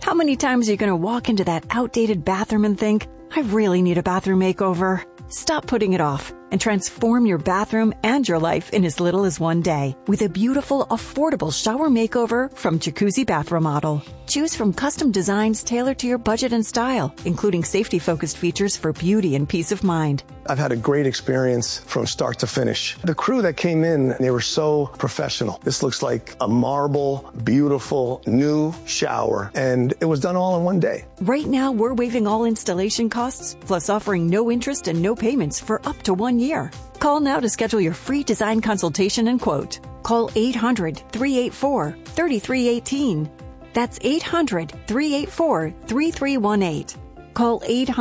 How many times are you going to walk into that outdated bathroom and think, I really need a bathroom makeover? Stop putting it off and transform your bathroom and your life in as little as one day with a beautiful, affordable shower makeover from Jacuzzi Bath Remodel. Choose from custom designs tailored to your budget and style, including safety-focused features for beauty and peace of mind. I've had a great experience from start to finish. The crew that came in, they were so professional. This looks like a marble, beautiful, new shower, and it was done all in one day. Right now, we're waiving all installation costs, plus offering no interest and no payments for up to 1 year. Call now to schedule your free design consultation and quote. Call 800-384-3318. That's 800-384-3318. Call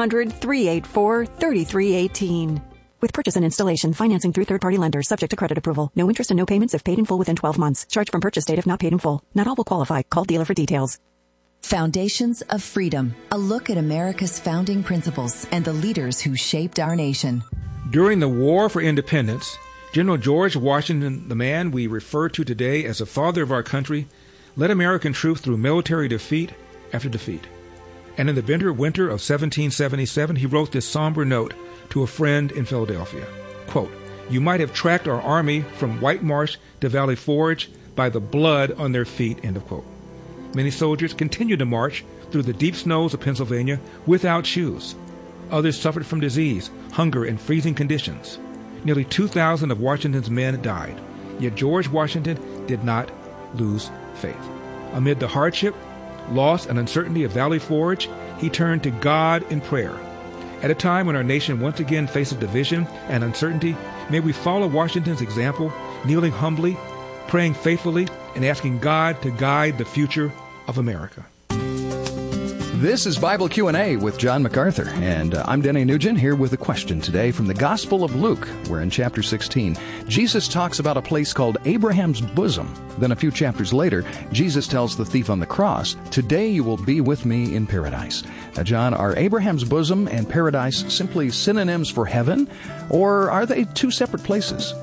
800-384-3318. With purchase and installation, financing through third-party lenders, subject to credit approval. No interest and no payments if paid in full within 12 months. Charge from purchase date if not paid in full. Not all will qualify. Call dealer for details. Foundations of Freedom. A look at America's founding principles and the leaders who shaped our nation. During the War for Independence, General George Washington, the man we refer to today as the father of our country, led American troops through military defeat after defeat. And in the bitter winter of 1777, he wrote this somber note to a friend in Philadelphia. Quote, "You might have tracked our army from White Marsh to Valley Forge by the blood on their feet," end of quote. Many soldiers continued to march through the deep snows of Pennsylvania without shoes. Others suffered from disease, hunger, and freezing conditions. Nearly 2,000 of Washington's men died. Yet George Washington did not lose faith. Amid the hardship, loss, and uncertainty of Valley Forge, he turned to God in prayer. At a time when our nation once again faces division and uncertainty, may we follow Washington's example, kneeling humbly, praying faithfully, and asking God to guide the future of America. This is Bible Q&A with John MacArthur, and I'm Denny Nugent here with a question today from the Gospel of Luke, where in chapter 16, Jesus talks about a place called Abraham's bosom. Then a few chapters later, Jesus tells the thief on the cross, "Today you will be with me in paradise." Now, John, are Abraham's bosom and paradise simply synonyms for heaven, or are they two separate places?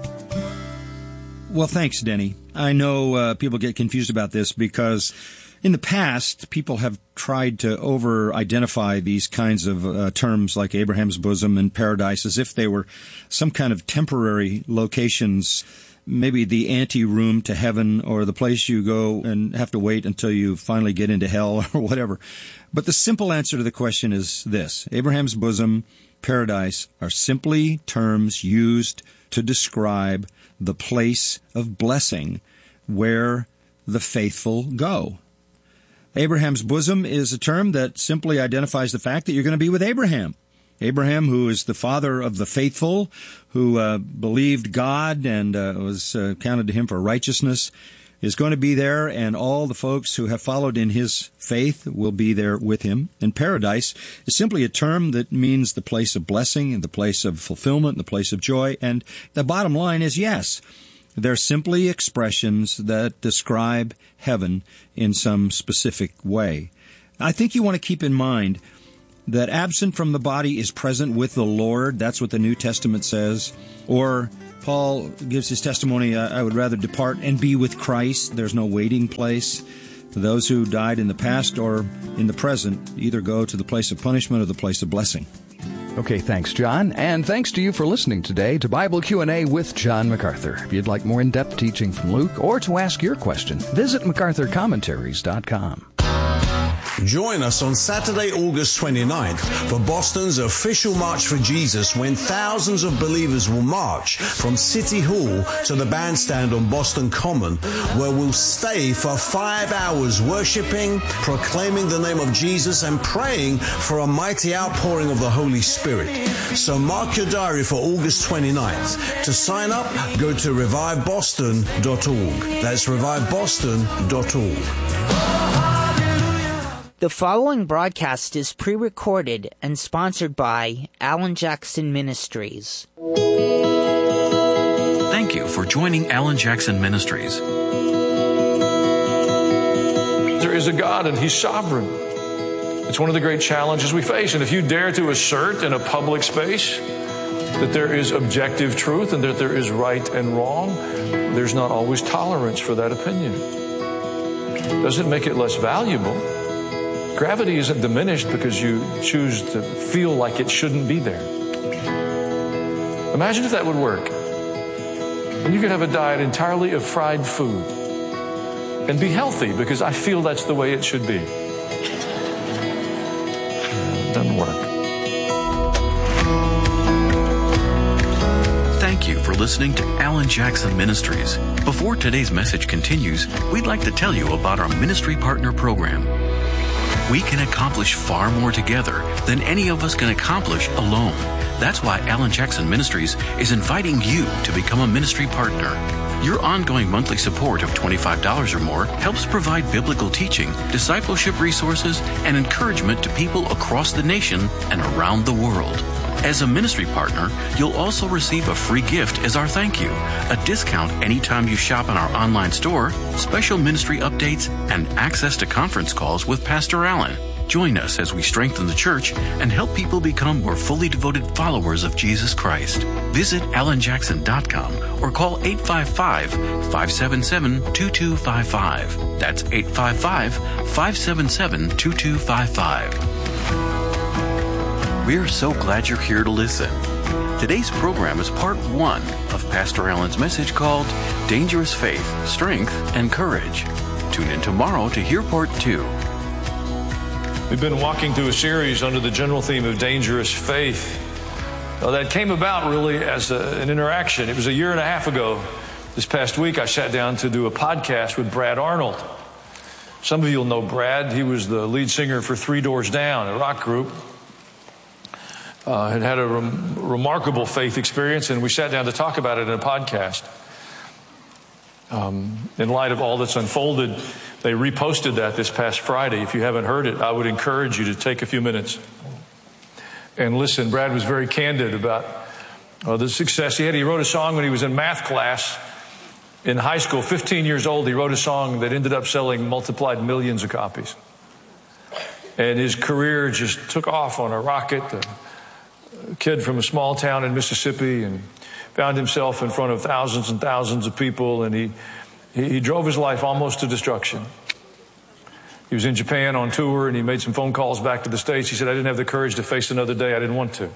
Well, thanks, Denny. I know people get confused about this because in the past, people have tried to over-identify these kinds of terms like Abraham's bosom and paradise as if they were some kind of temporary locations, maybe the ante-room to heaven or the place you go and have to wait until you finally get into hell or whatever. But the simple answer to the question is this. Abraham's bosom, paradise are simply terms used to describe the place of blessing where the faithful go. Abraham's bosom is a term that simply identifies the fact that you're going to be with Abraham. Abraham, who is the father of the faithful, who believed God and was counted to him for righteousness, is going to be there, and all the folks who have followed in his faith will be there with him. And paradise is simply a term that means the place of blessing and the place of fulfillment, the place of joy. And the bottom line is yes, they're simply expressions that describe heaven in some specific way. I think you want to keep in mind that absent from the body is present with the Lord. That's what the New Testament says. Or Paul gives his testimony, I would rather depart and be with Christ. There's no waiting place. For those who died in the past or in the present, either go to the place of punishment or the place of blessing. Okay, thanks, John. And thanks to you for listening today to Bible Q&A with John MacArthur. If you'd like more in-depth teaching from Luke or to ask your question, visit MacArthurCommentaries.com. Join us on Saturday, August 29th for Boston's official March for Jesus, when thousands of believers will march from City Hall to the bandstand on Boston Common, where we'll stay for 5 hours worshiping, proclaiming the name of Jesus, and praying for a mighty outpouring of the Holy Spirit. So mark your diary for August 29th. To sign up, go to reviveboston.org. That's reviveboston.org. The following broadcast is pre-recorded and sponsored by Alan Jackson Ministries. Thank you for joining Alan Jackson Ministries. There is a God and He's sovereign. It's one of the great challenges we face. And if you dare to assert in a public space that there is objective truth and that there is right and wrong, there's not always tolerance for that opinion. Doesn't make it less valuable. Gravity isn't diminished because you choose to feel like it shouldn't be there. Imagine if that would work. And you could have a diet entirely of fried food and be healthy because I feel that's the way it should be. It doesn't work. Thank you for listening to Alan Jackson Ministries. Before today's message continues, we'd like to tell you about our ministry partner program. We can accomplish far more together than any of us can accomplish alone. That's why Alan Jackson Ministries is inviting you to become a ministry partner. Your ongoing monthly support of $25 or more helps provide biblical teaching, discipleship resources, and encouragement to people across the nation and around the world. As a ministry partner, you'll also receive a free gift as our thank you, a discount anytime you shop in our online store, special ministry updates, and access to conference calls with Pastor Alan. Join us as we strengthen the church and help people become more fully devoted followers of Jesus Christ. Visit alanjackson.com or call 855-577-2255. That's 855-577-2255. We're so glad you're here to listen. Today's program is part 1 of Pastor Alan's message called Dangerous Faith, Strength, and Courage. Tune in tomorrow to hear part 2. We've been walking through a series under the general theme of dangerous faith. Now, that came about really as an interaction. It was a year and a half ago. This past week, I sat down to do a podcast with Brad Arnold. Some of you will know Brad. He was the lead singer for Three Doors Down, a rock group. Had a remarkable faith experience, and we sat down to talk about it in a podcast. In light of all that's unfolded, they reposted that this past Friday. If you haven't heard it, I would encourage you to take a few minutes and listen. Brad was very candid about the success he had. He wrote a song when he was in math class in high school, 15 years old. He wrote a song that ended up selling multiplied millions of copies. And his career just took off on a rocket. A kid from a small town in Mississippi, and found himself in front of thousands and thousands of people, and he drove his life almost to destruction. He was in Japan on tour, and he made some phone calls back to the States. He said, I didn't have the courage to face another day. I didn't want to.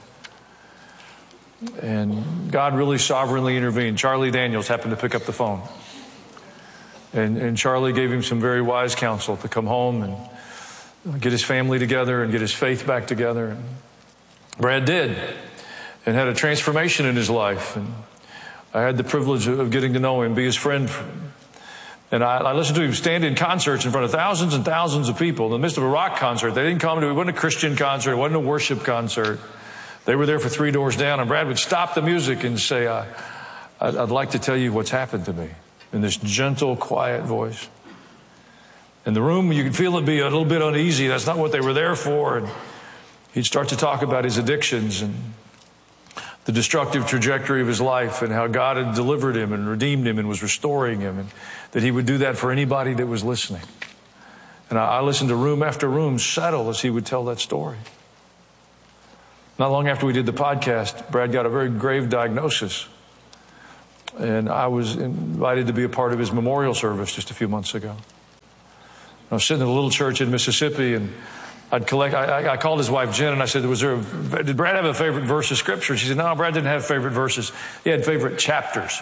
And God really sovereignly intervened. Charlie Daniels happened to pick up the phone. And Charlie gave him some very wise counsel to come home and get his family together and get his faith back together. And Brad did, and had a transformation in his life. And I had the privilege of getting to know him, be his friend. And I listened to him stand in concerts in front of thousands and thousands of people in the midst of a rock concert. They didn't come to it. It wasn't a Christian concert. It wasn't a worship concert. They were there for Three Doors Down. And Brad would stop the music and say, I'd like to tell you what's happened to me, in this gentle, quiet voice. In the room, you could feel it be a little bit uneasy. That's not what they were there for. And he'd start to talk about his addictions and the destructive trajectory of his life and how God had delivered him and redeemed him and was restoring him, and that he would do that for anybody that was listening. And I listened to room after room settle as he would tell that story. Not long after we did the podcast, Brad got a very grave diagnosis. And I was invited to be a part of his memorial service just a few months ago. I was sitting in a little church in Mississippi, and I called his wife, Jen, and I said, did Brad have a favorite verse of Scripture? She said, no, Brad didn't have favorite verses. He had favorite chapters.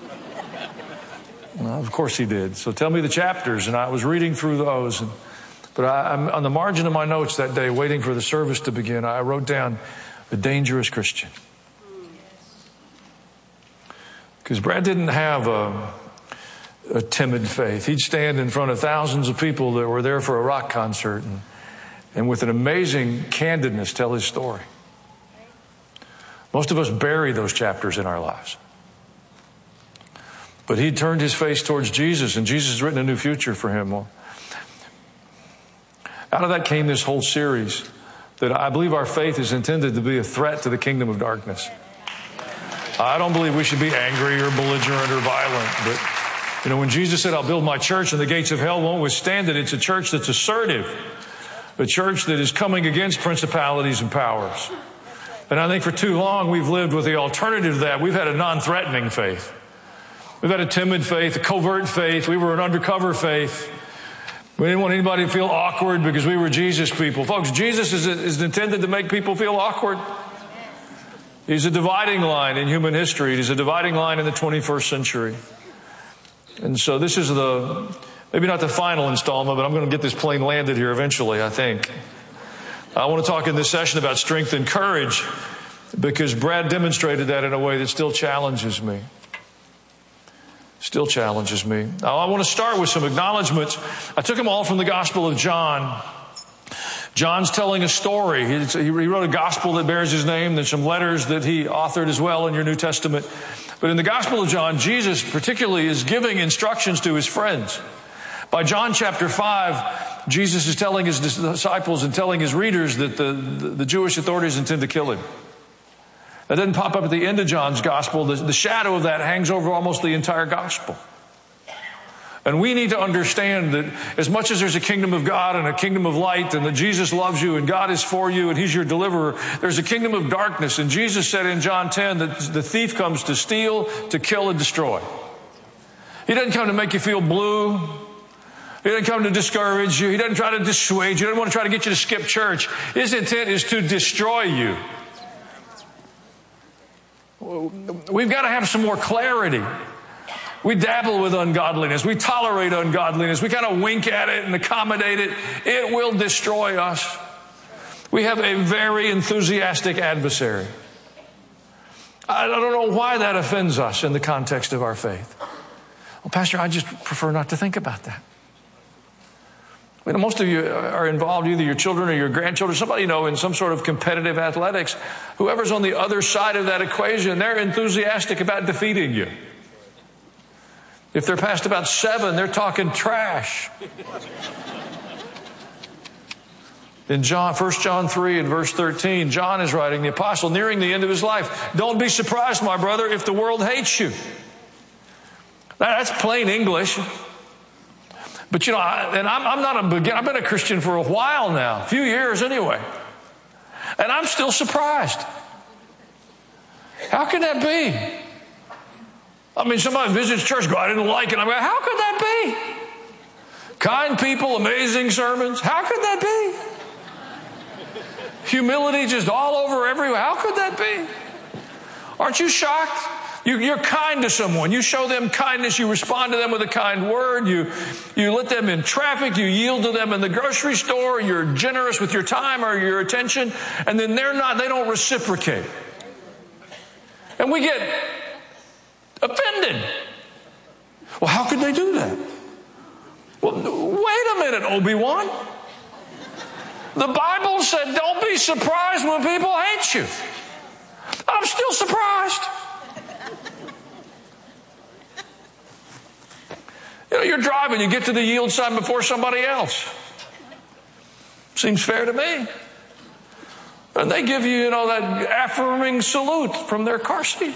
Well, of course he did. So tell me the chapters. And I was reading through those. But I'm on the margin of my notes that day, waiting for the service to begin, I wrote down a dangerous Christian. Because Brad didn't have a timid faith. He'd stand in front of thousands of people that were there for a rock concert and with an amazing candidness tell his story. Most of us bury those chapters in our lives. But he turned his face towards Jesus, and Jesus has written a new future for him. Well, out of that came this whole series that I believe our faith is intended to be a threat to the kingdom of darkness. I don't believe we should be angry or belligerent or violent, but when Jesus said, I'll build my church and the gates of hell won't withstand it, it's a church that's assertive. A church that is coming against principalities and powers. And I think for too long we've lived with the alternative to that. We've had a non-threatening faith. We've had a timid faith, a covert faith. We were an undercover faith. We didn't want anybody to feel awkward because we were Jesus people. Folks, Jesus is intended to make people feel awkward. He's a dividing line in human history. He's a dividing line in the 21st century. And so this is maybe not the final installment, but I'm going to get this plane landed here eventually, I think. I want to talk in this session about strength and courage because Brad demonstrated that in a way that still challenges me. Still challenges me. Now, I want to start with some acknowledgments. I took them all from the Gospel of John. John's telling a story. He wrote a gospel that bears his name. There's some letters that he authored as well in your New Testament. But in the Gospel of John, Jesus particularly is giving instructions to his friends. By John chapter 5, Jesus is telling his disciples and telling his readers that the Jewish authorities intend to kill him. That doesn't pop up at the end of John's gospel. The shadow of that hangs over almost the entire gospel. And we need to understand that as much as there's a kingdom of God and a kingdom of light and that Jesus loves you and God is for you and He's your deliverer, there's a kingdom of darkness. And Jesus said in John 10 that the thief comes to steal, to kill, and destroy. He doesn't come to make you feel blue. He doesn't come to discourage you. He doesn't try to dissuade you. He doesn't want to try to get you to skip church. His intent is to destroy you. We've got to have some more clarity. We dabble with ungodliness. We tolerate ungodliness. We kind of wink at it and accommodate it. It will destroy us. We have a very enthusiastic adversary. I don't know why that offends us in the context of our faith. Well, Pastor, I just prefer not to think about that. You know, most of you are involved, either your children or your grandchildren, somebody you know in some sort of competitive athletics. Whoever's on the other side of that equation, they're enthusiastic about defeating you. If they're past about 7, they're talking trash. In 1 John 3 and verse 13, John is writing, the apostle, nearing the end of his life, don't be surprised, my brother, if the world hates you. That's plain English. But you know, I'm not a beginner. I've been a Christian for a while now, a few years anyway. And I'm still surprised. How can that be? I mean, somebody visits church, go, I didn't like it. I'm like, how could that be? Kind people, amazing sermons. How could that be? Humility just all over everywhere. How could that be? Aren't you shocked? You're kind to someone. You show them kindness. You respond to them with a kind word. You let them in traffic. You yield to them in the grocery store. You're generous with your time or your attention. And then they don't reciprocate. And we get offended. Well, how could they do that? Well, wait a minute, Obi-Wan. The Bible said don't be surprised when people hate you. I'm still surprised. You know, you're driving, you get to the yield sign before somebody else. Seems fair to me. And they give you, that affirming salute from their car seat.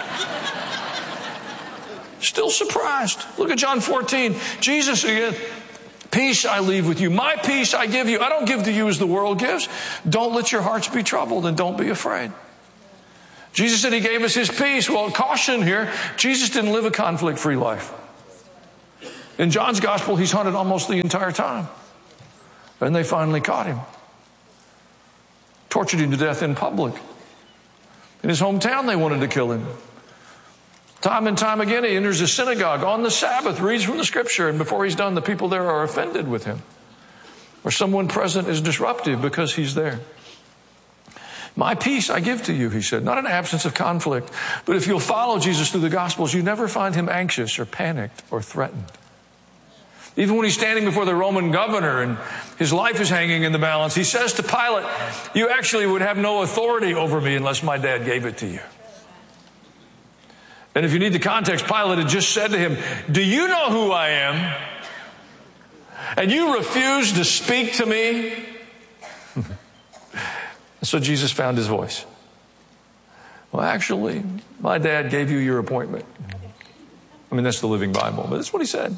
Still surprised. Look at John 14. Jesus again, peace I leave with you. My peace I give you. I don't give to you as the world gives. Don't let your hearts be troubled and don't be afraid. Jesus said He gave us His peace. Well, caution here. Jesus didn't live a conflict-free life. In John's gospel, He's hunted almost the entire time. And they finally caught Him. Tortured Him to death in public. In his hometown, they wanted to kill Him. Time and time again, He enters a synagogue on the Sabbath, reads from the Scripture, and before He's done, the people there are offended with Him. Or someone present is disruptive because He's there. My peace I give to you, He said. Not an absence of conflict. But if you'll follow Jesus through the Gospels, you never find Him anxious or panicked or threatened. Even when He's standing before the Roman governor and His life is hanging in the balance, He says to Pilate, you actually would have no authority over me unless my dad gave it to you. And if you need the context, Pilate had just said to him, do you know who I am? And you refuse to speak to me? So Jesus found his voice. Well, actually, my dad gave you your appointment. I mean, that's the Living Bible, but that's what he said.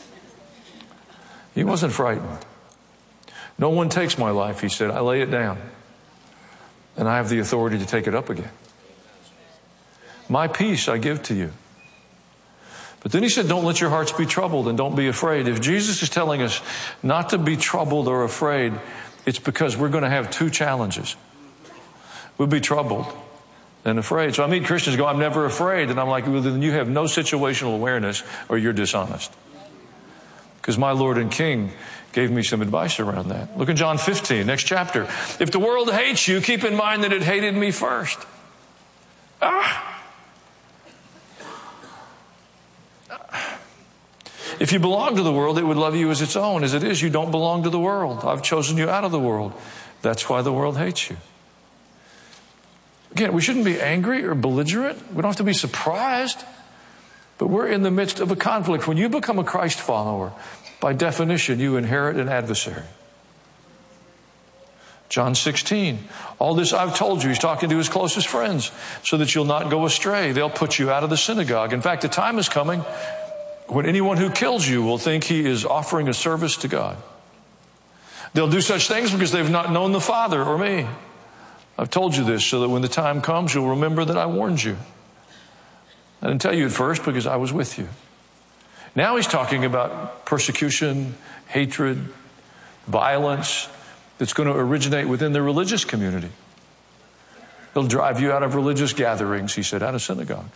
He wasn't frightened. No one takes my life, he said. I lay it down. And I have the authority to take it up again. My peace I give to you. But then he said, don't let your hearts be troubled and don't be afraid. If Jesus is telling us not to be troubled or afraid, it's because we're going to have two challenges. We'll be troubled and afraid. So I meet Christians who go, I'm never afraid. And I'm like, well, then you have no situational awareness or you're dishonest. Because my Lord and King gave me some advice around that. Look at John 15, next chapter. If the world hates you, keep in mind that it hated me first. If you belong to the world, it would love you as its own. As it is, you don't belong to the world. I've chosen you out of the world. That's why the world hates you. Again, we shouldn't be angry or belligerent. We don't have to be surprised. But we're in the midst of a conflict. When you become a Christ follower, by definition, you inherit an adversary. John 16, all this I've told you, he's talking to his closest friends, so that you'll not go astray. They'll put you out of the synagogue. In fact, the time is coming when anyone who kills you will think he is offering a service to God. They'll do such things because they've not known the Father or me. I've told you this so that when the time comes, you'll remember that I warned you. I didn't tell you at first because I was with you. Now he's talking about persecution, hatred, violence that's going to originate within the religious community. He'll drive you out of religious gatherings, he said, out of synagogues.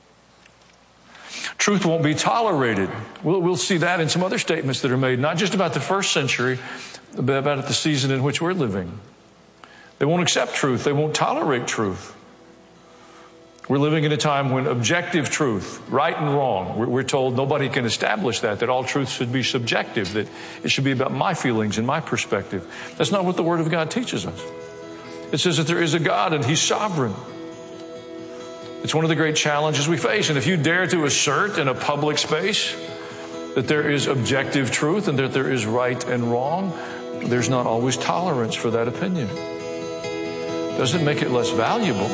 Truth won't be tolerated. We'll see that in some other statements that are made, not just about the first century, but about the season in which we're living. They won't accept truth. They won't tolerate truth. We're living in a time when objective truth, right and wrong, we're told nobody can establish that all truth should be subjective, that it should be about my feelings and my perspective. That's not what the Word of God teaches us. It says that there is a God and He's sovereign. It's one of the great challenges we face. And if you dare to assert in a public space that there is objective truth and that there is right and wrong, there's not always tolerance for that opinion. Doesn't make it less valuable.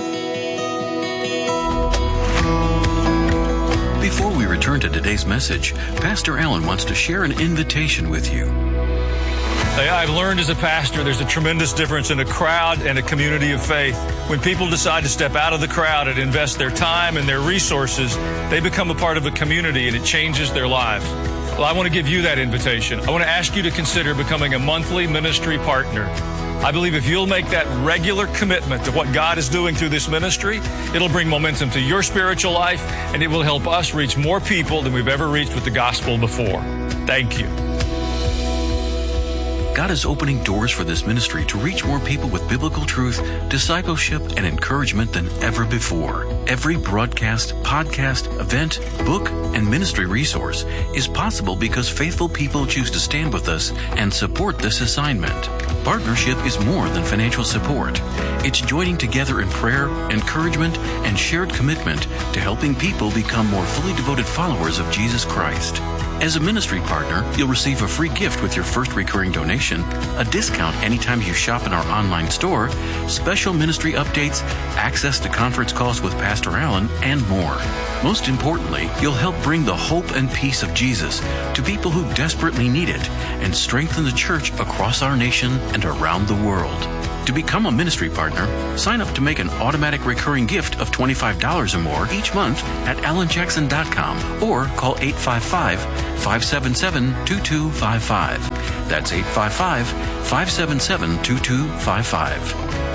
Before we return to today's message, Pastor Allen wants to share an invitation with you. I've learned as a pastor there's a tremendous difference in a crowd and a community of faith. When people decide to step out of the crowd and invest their time and their resources, they become a part of a community and it changes their lives. Well, I want to give you that invitation. I want to ask you to consider becoming a monthly ministry partner. I believe if you'll make that regular commitment to what God is doing through this ministry, it'll bring momentum to your spiritual life and it will help us reach more people than we've ever reached with the gospel before. Thank you. God is opening doors for this ministry to reach more people with biblical truth, discipleship, and encouragement than ever before. Every broadcast, podcast, event, book, and ministry resource is possible because faithful people choose to stand with us and support this assignment. Partnership is more than financial support. It's joining together in prayer, encouragement, and shared commitment to helping people become more fully devoted followers of Jesus Christ. As a ministry partner, you'll receive a free gift with your first recurring donation, a discount anytime you shop in our online store, special ministry updates, access to conference calls with Pastor Allen, and more. Most importantly, you'll help bring the hope and peace of Jesus to people who desperately need it and strengthen the church across our nation and around the world. To become a ministry partner, sign up to make an automatic recurring gift of $25 or more each month at AlanJackson.com or call 855-577-2255. That's 855-577-2255.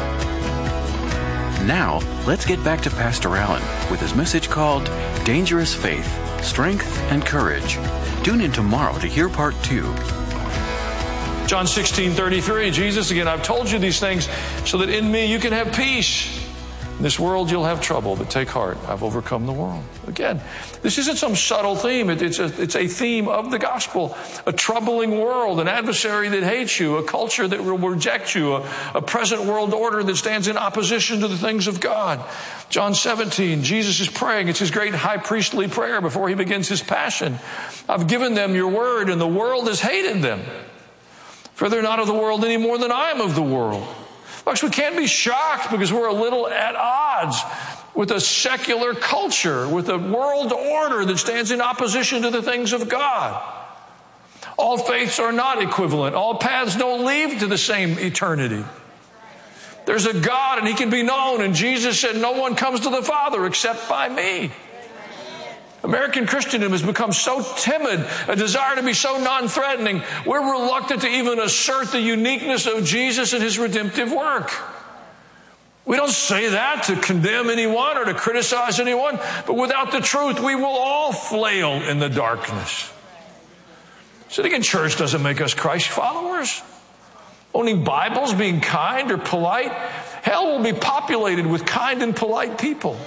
Now, let's get back to Pastor Allen with his message called Dangerous Faith, Strength and Courage. Tune in tomorrow to hear part 2. John 16:33, Jesus again, I've told you these things so that in me you can have peace. In this world you'll have trouble, but take heart, I've overcome the world. Again, this isn't some subtle theme. It's a theme of the gospel. A troubling world, an adversary that hates you, a culture that will reject you, a present world order that stands in opposition to the things of God. John 17, Jesus is praying. It's his great high priestly prayer before he begins his passion. I've given them your word, and the world has hated them. For they're not of the world any more than I am of the world. Folks, we can't be shocked because we're a little at odds with a secular culture, with a world order that stands in opposition to the things of God. All faiths are not equivalent. All paths don't lead to the same eternity. There's a God and he can be known. And Jesus said, no one comes to the Father except by me. American Christendom has become so timid, a desire to be so non-threatening, we're reluctant to even assert the uniqueness of Jesus and his redemptive work. We don't say that to condemn anyone or to criticize anyone, but without the truth, we will all flail in the darkness. Sitting in church doesn't make us Christ followers. Owning Bibles, being kind or polite, hell will be populated with kind and polite people.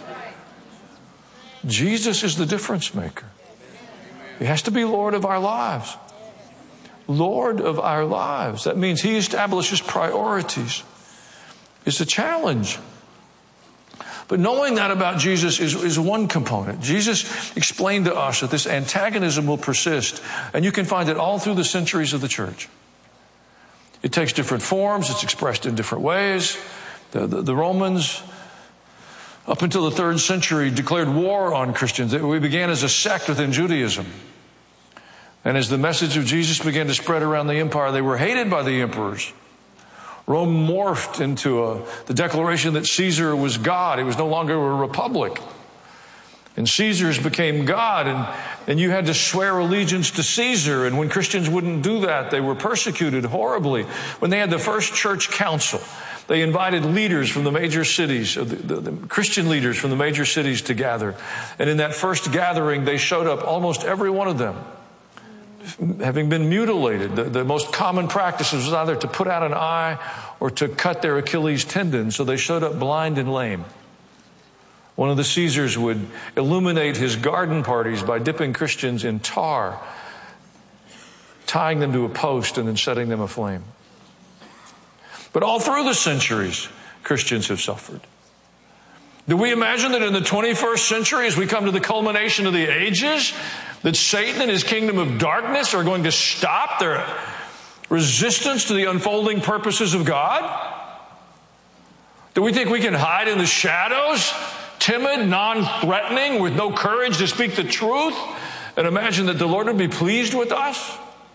Jesus is the difference maker. He has to be Lord of our lives. Lord of our lives. That means he establishes priorities. It's a challenge. But knowing that about Jesus is one component. Jesus explained to us that this antagonism will persist, and you can find it all through the centuries of the church. It takes different forms. It's expressed in different ways. The Romans, up until the 3rd century, declared war on Christians. We began as a sect within Judaism. And as the message of Jesus began to spread around the empire, they were hated by the emperors. Rome morphed into the declaration that Caesar was God. It was no longer a republic. And Caesars became God, and you had to swear allegiance to Caesar. And when Christians wouldn't do that, they were persecuted horribly. When they had the first church council, they invited leaders from the major cities, the Christian leaders from the major cities to gather. And in that first gathering, they showed up, almost every one of them, having been mutilated. The most common practice was either to put out an eye or to cut their Achilles tendon, so they showed up blind and lame. One of the Caesars would illuminate his garden parties by dipping Christians in tar, tying them to a post, and then setting them aflame. But all through the centuries, Christians have suffered. Do we imagine that in the 21st century, as we come to the culmination of the ages, that Satan and his kingdom of darkness are going to stop their resistance to the unfolding purposes of God? Do we think we can hide in the shadows, timid, non-threatening, with no courage to speak the truth, and imagine that the Lord would be pleased with us?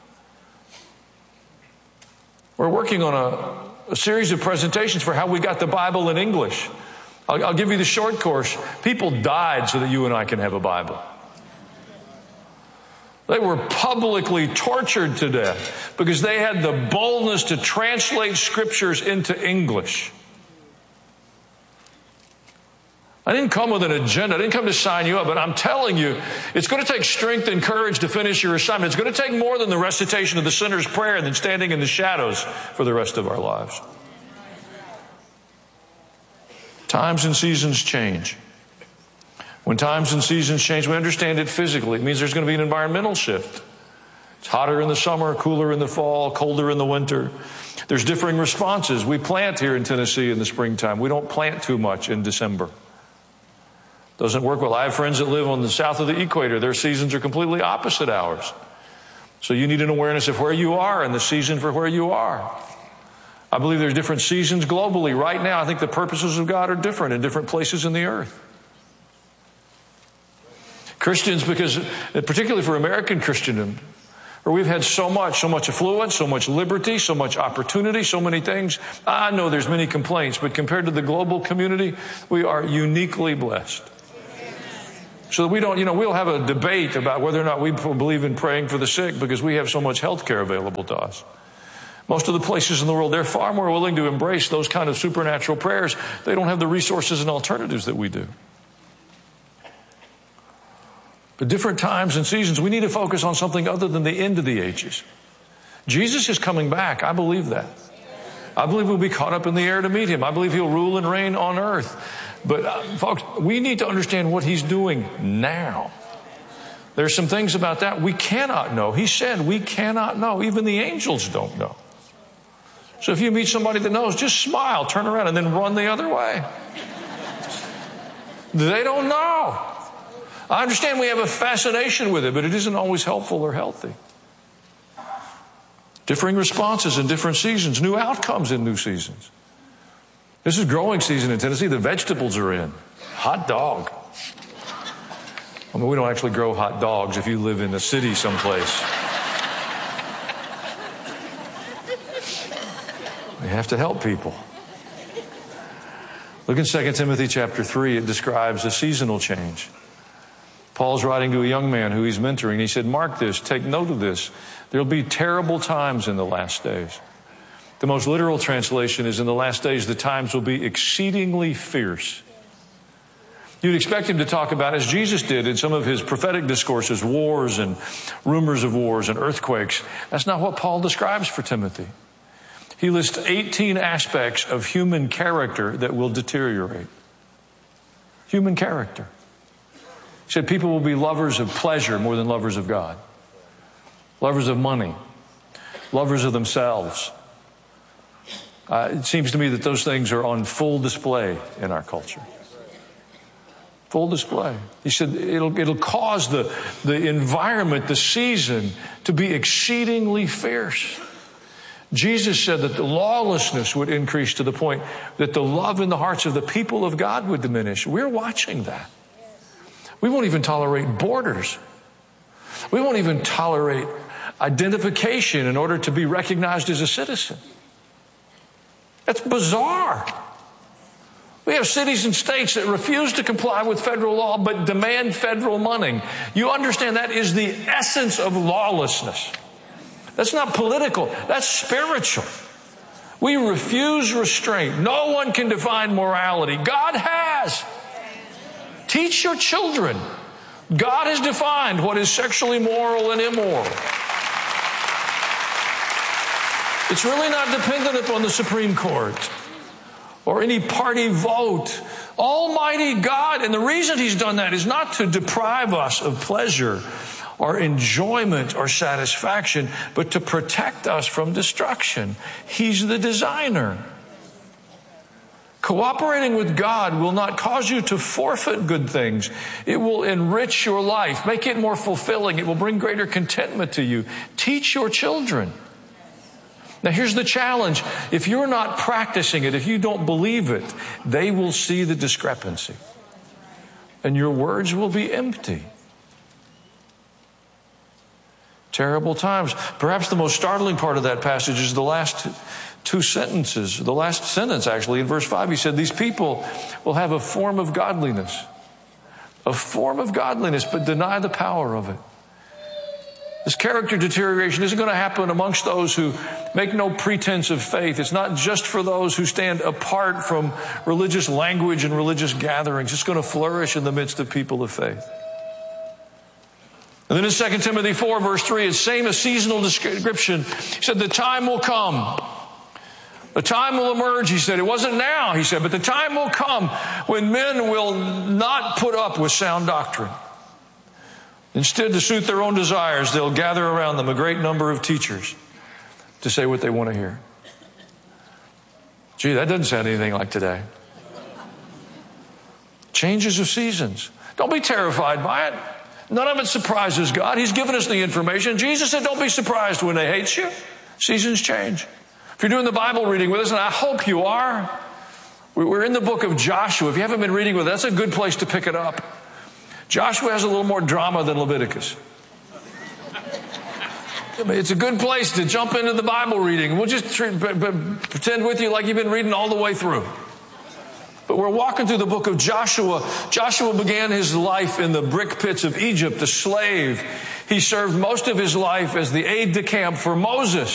We're working on a series of presentations for how we got the Bible in English. I'll give you the short course. People died so that you and I can have a Bible. They were publicly tortured to death because they had the boldness to translate scriptures into English. I didn't come with an agenda. I didn't come to sign you up, but I'm telling you, it's going to take strength and courage to finish your assignment. It's going to take more than the recitation of the sinner's prayer and then standing in the shadows for the rest of our lives. Times and seasons change. When times and seasons change, we understand it physically. It means there's going to be an environmental shift. It's hotter in the summer, cooler in the fall, colder in the winter. There's differing responses. We plant here in Tennessee in the springtime. We don't plant too much in December. Doesn't work well. I have friends that live on the south of the equator. Their seasons are completely opposite ours. So you need an awareness of where you are and the season for where you are. I believe there's different seasons globally. Right now, I think the purposes of God are different in different places in the earth. Christians, because particularly for American Christendom, where we've had so much affluence, so much liberty, so much opportunity, so many things. I know there's many complaints, but compared to the global community, we are uniquely blessed. So that we don't, we'll have a debate about whether or not we believe in praying for the sick because we have so much health care available to us. Most of the places in the world, they're far more willing to embrace those kind of supernatural prayers. They don't have the resources and alternatives that we do. But different times and seasons, we need to focus on something other than the end of the ages. Jesus is coming back. I believe that. I believe we'll be caught up in the air to meet him. I believe he'll rule and reign on earth. But folks, we need to understand what he's doing now. There's some things about that we cannot know. He said we cannot know. Even the angels don't know. So if you meet somebody that knows, just smile, turn around, and then run the other way. They don't know. I understand we have a fascination with it, but it isn't always helpful or healthy. Differing responses in different seasons, new outcomes in new seasons. This is growing season in Tennessee. The vegetables are in. Hot dog. I mean, we don't actually grow hot dogs if you live in the city someplace. We have to help people. Look in 2 Timothy chapter 3. It describes a seasonal change. Paul's writing to a young man who he's mentoring. He said, mark this, take note of this. There'll be terrible times in the last days. The most literal translation is, in the last days, the times will be exceedingly fierce. You'd expect him to talk about, as Jesus did in some of his prophetic discourses, wars and rumors of wars and earthquakes. That's not what Paul describes for Timothy. He lists 18 aspects of human character that will deteriorate. Human character. He said people will be lovers of pleasure more than lovers of God. Lovers of money. Lovers of themselves. It seems to me that those things are on full display in our culture. Full display. He said it'll cause the environment, the season, to be exceedingly fierce. Jesus said that the lawlessness would increase to the point that the love in the hearts of the people of God would diminish. We're watching that. We won't even tolerate borders. We won't even tolerate identification in order to be recognized as a citizen. That's bizarre. We have cities and states that refuse to comply with federal law but demand federal money. You understand that is the essence of lawlessness. That's not political. That's spiritual. We refuse restraint. No one can define morality. God has. Teach your children. God has defined what is sexually moral and immoral. It's really not dependent upon the Supreme Court or any party vote. Almighty God, and the reason He's done that is not to deprive us of pleasure or enjoyment or satisfaction, but to protect us from destruction. He's the designer. Cooperating with God will not cause you to forfeit good things. It will enrich your life, make it more fulfilling. It will bring greater contentment to you. Teach your children. Now here's the challenge. If you're not practicing it, if you don't believe it, they will see the discrepancy. And your words will be empty. Terrible times. Perhaps the most startling part of that passage is the last two sentences. The last sentence, actually, in verse 5, he said, these people will have a form of godliness. A form of godliness, but deny the power of it. This character deterioration isn't going to happen amongst those who make no pretense of faith. It's not just for those who stand apart from religious language and religious gatherings. It's going to flourish in the midst of people of faith. And then in 2 Timothy 4, verse 3, it's same as seasonal description. He said, the time will come. The time will emerge, he said. It wasn't now, he said, but the time will come when men will not put up with sound doctrine. Instead, to suit their own desires, they'll gather around them a great number of teachers to say what they want to hear. Gee, that doesn't sound anything like today. Changes of seasons. Don't be terrified by it. None of it surprises God. He's given us the information. Jesus said, don't be surprised when they hate you. Seasons change. If you're doing the Bible reading with us, and I hope you are, we're in the book of Joshua. If you haven't been reading with us, that's a good place to pick it up. Joshua has a little more drama than Leviticus. It's a good place to jump into the Bible reading. We'll just pretend with you like you've been reading all the way through. But we're walking through the book of Joshua. Joshua began his life in the brick pits of Egypt, a slave. He served most of his life as the aide-de-camp for Moses.